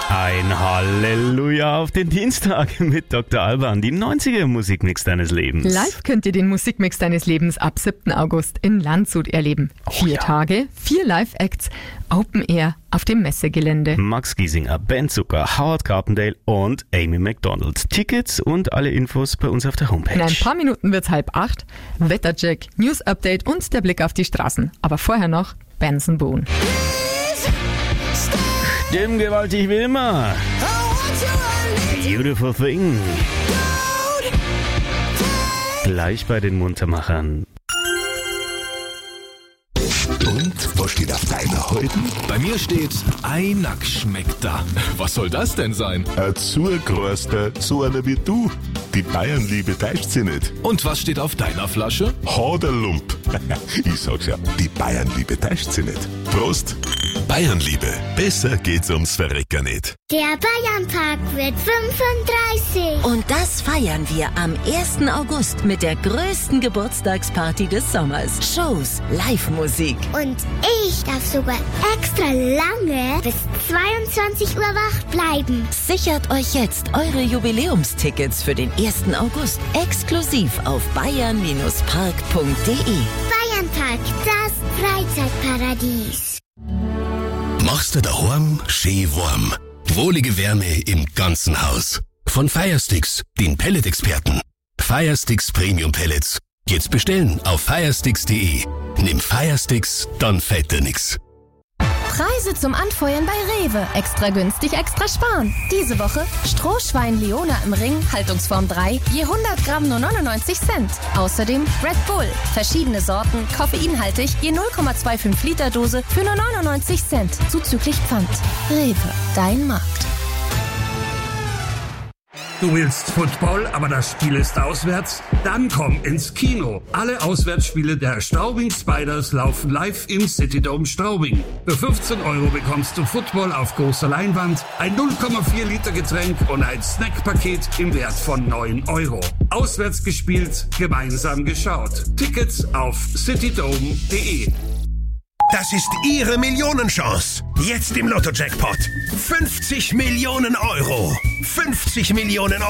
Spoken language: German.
Ein Halleluja auf den Dienstag mit Dr. Alban, die 90er Musikmix deines Lebens. Live könnt ihr den Musikmix deines Lebens ab 7. August in Landshut erleben. 4 Tage, 4 Live-Acts, Open Air auf dem Messegelände. Max Giesinger, Ben Zucker, Howard Carpendale und Amy McDonald. Tickets und alle Infos bei uns auf der Homepage. In ein paar Minuten wird's 7:30. Wettercheck, News-Update und der Blick auf die Straßen. Aber vorher noch Benson Boone. Stimmgewaltig wie immer. Beautiful Thing. Gleich bei den Muntermachern. Und, was steht auf deiner Häuten? Bei mir steht, Einak schmeckt da. Was soll das denn sein? Ein Zugroster, so einer wie du. Die Bayernliebe täuscht sie nicht. Und was steht auf deiner Flasche? Haderlump. Ich sag's ja, die Bayernliebe täuscht sie nicht. Prost! Bayernliebe, besser geht's ums Verrecken nicht. Der Bayernpark wird 35. Und das feiern wir am 1. August mit der größten Geburtstagsparty des Sommers. Shows, Live-Musik. Und ich darf sogar extra lange bis 22 Uhr wach bleiben. Sichert euch jetzt eure Jubiläumstickets für den 1. August exklusiv auf bayern-park.de. Bayernpark, das Freizeitparadies. Machst du daheim schön warm. Wohlige Wärme im ganzen Haus. Von Firesticks, den Pellet-Experten. Firesticks Premium Pellets. Jetzt bestellen auf firesticks.de. Nimm Firesticks, dann fällt dir nix. Preise zum Anfeuern bei Rewe. Extra günstig, extra sparen. Diese Woche Strohschwein Leona im Ring, Haltungsform 3, je 100 Gramm nur 99 Cent. Außerdem Red Bull, verschiedene Sorten, koffeinhaltig, je 0,25 Liter Dose für nur 99 Cent, zuzüglich Pfand. Rewe, dein Markt. Du willst Football, aber das Spiel ist auswärts? Dann komm ins Kino. Alle Auswärtsspiele der Straubing Spiders laufen live im Citydome Straubing. Für 15 € bekommst du Football auf großer Leinwand, ein 0,4 Liter Getränk und ein Snackpaket im Wert von 9 €. Auswärts gespielt, gemeinsam geschaut. Tickets auf citydome.de. Das ist Ihre Millionenchance. Jetzt im Lotto-Jackpot. 50 Millionen €. 50 Millionen €.